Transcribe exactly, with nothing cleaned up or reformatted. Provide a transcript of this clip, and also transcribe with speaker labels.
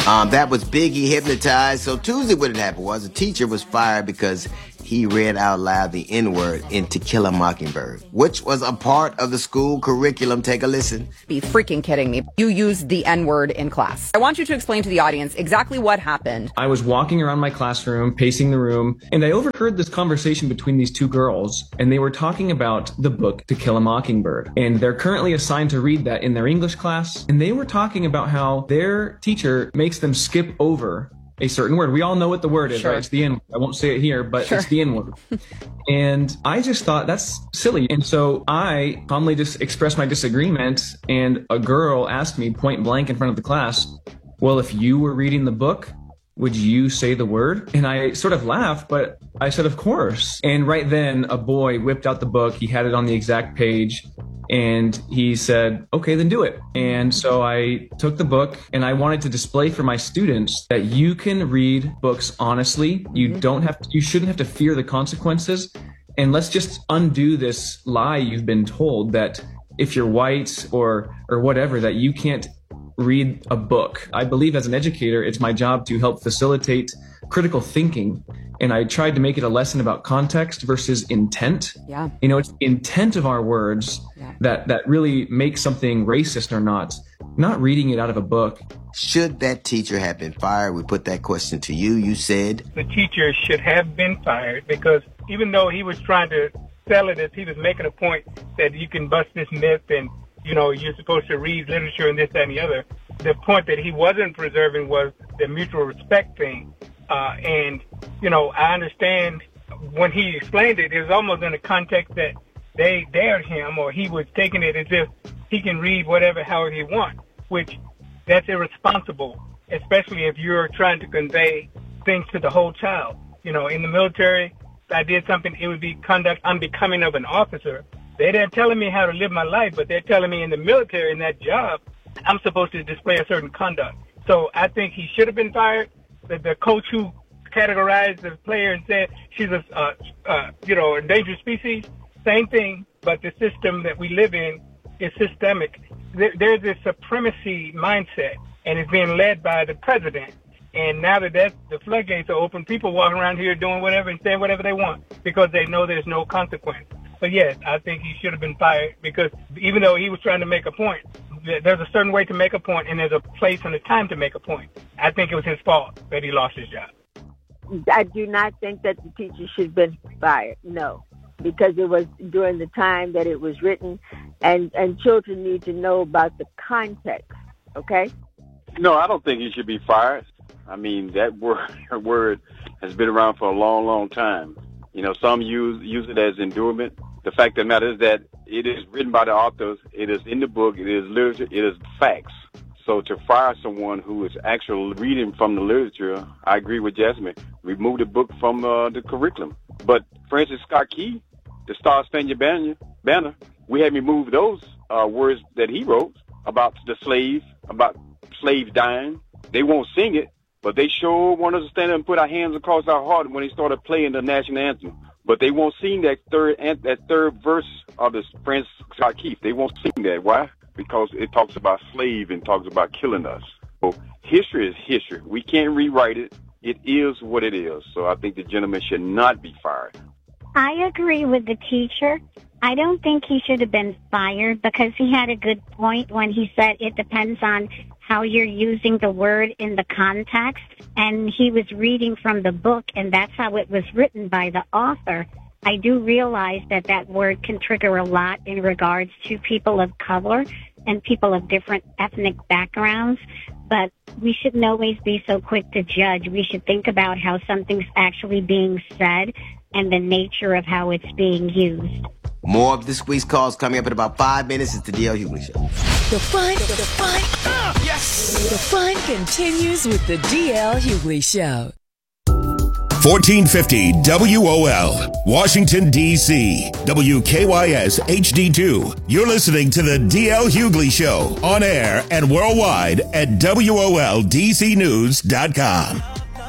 Speaker 1: Um, that was Biggie, Hypnotized. So Tuesday what had happened was a teacher was fired because he read out loud the N-word in To Kill a Mockingbird, which was a part of the school curriculum. Take a listen.
Speaker 2: Be freaking kidding me. You used the N-word in class. I want you to explain to the audience exactly what happened.
Speaker 3: I was walking around my classroom, pacing the room, and I overheard this conversation between these two girls, and they were talking about the book To Kill a Mockingbird. And they're currently assigned to read that in their English class, and they were talking about how their teacher makes them skip over a certain word. We all know what the word is,
Speaker 2: sure.
Speaker 3: right? It's the N-word. I won't say it here, but
Speaker 2: sure.
Speaker 3: it's the N-word. And I just thought that's silly. And so I calmly just expressed my disagreement, and a girl asked me point blank in front of the class, well, if you were reading the book, would you say the word? And I sort of laughed, but I said, of course. And right then a boy whipped out the book. He had it on the exact page. And he said, okay, then do it. And so I took the book, and I wanted to display for my students that you can read books honestly. You mm-hmm. don't have to, you shouldn't have to fear the consequences. And let's just undo this lie you've been told that if you're white or or whatever, that you can't read a book. I believe as an educator, it's my job to help facilitate critical thinking. And I tried to make it a lesson about context versus intent.
Speaker 2: Yeah.
Speaker 3: You know, it's the intent of our words
Speaker 2: yeah.
Speaker 3: that, that really makes something racist or not, not reading it out of a book.
Speaker 1: Should that teacher have been fired? We put that question to you. You said
Speaker 4: the teacher should have been fired because even though he was trying to sell it as he was making a point that you can bust this myth and, you know, you're supposed to read literature and this, that, and the other, the point that he wasn't preserving was the mutual respect thing. Uh, and, you know, I understand when he explained it, it was almost in a context that they dared him or he was taking it as if he can read whatever, however he wants, which that's irresponsible, especially if you're trying to convey things to the whole child. You know, in the military, if I did something, it would be conduct unbecoming of an officer. They're not telling me how to live my life, but they're telling me in the military, in that job, I'm supposed to display a certain conduct. So I think he should have been fired. The, the coach who categorized the player and said she's a, uh, uh, you know, endangered species, same thing, but the system that we live in is systemic. There, there's a supremacy mindset, and it's being led by the president. And now that that's, the floodgates are open, people walking around here doing whatever and saying whatever they want because they know there's no consequence. But yes, I think he should have been fired because even though he was trying to make a point, there's a certain way to make a point and there's a place and a time to make a point. I think it was his fault that he lost his job.
Speaker 5: I do not think that the teacher should have been fired, no, because it was during the time that it was written, and, and children need to know about the context, okay?
Speaker 6: No, I don't think he should be fired. I mean, that word, word has been around for a long, long time. You know, some use use it as endurement. The fact of the matter is that it is written by the authors. It is in the book. It is literature. It is facts. So to fire someone who is actually reading from the literature, I agree with Jasmine. Remove the book from uh, the curriculum. But Francis Scott Key, the Star Spangled Banner, banner, we had removed those uh, words that he wrote about the slave, about slaves dying. They won't sing it, but they sure want us to stand up and put our hands across our heart when they started playing the national anthem. But they won't sing that third that third verse of the Francis Scott Key. They won't sing that. Why? Because it talks about slave and talks about killing us. So history is history. We can't rewrite it. It is what it is. So I think the gentleman should not be fired.
Speaker 7: I agree with the teacher. I don't think he should have been fired because he had a good point when he said it depends on how you're using the word in the context. And he was reading from the book, and that's how it was written by the author. I do realize that that word can trigger a lot in regards to people of color and people of different ethnic backgrounds, but we shouldn't always be so quick to judge. We should think about how something's actually being said and the nature of how it's being used.
Speaker 1: More of this week's calls coming up in about five minutes. It's the D L Hughley Show.
Speaker 8: The fun, the, the fun, uh, yes! The fun continues with the D L Hughley Show.
Speaker 9: fourteen fifty W O L, Washington, D C W K Y S H D two. You're listening to the D L Hughley Show on air and worldwide at W O L D C news dot com.